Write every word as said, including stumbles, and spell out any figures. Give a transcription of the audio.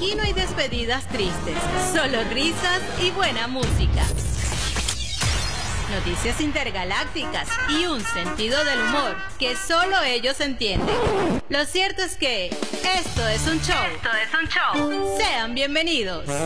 Aquí no hay despedidas tristes, solo risas y buena música. Noticias intergalácticas y un sentido del humor que solo ellos entienden. Lo cierto es que esto es un show. Esto es un show. Sean bienvenidos.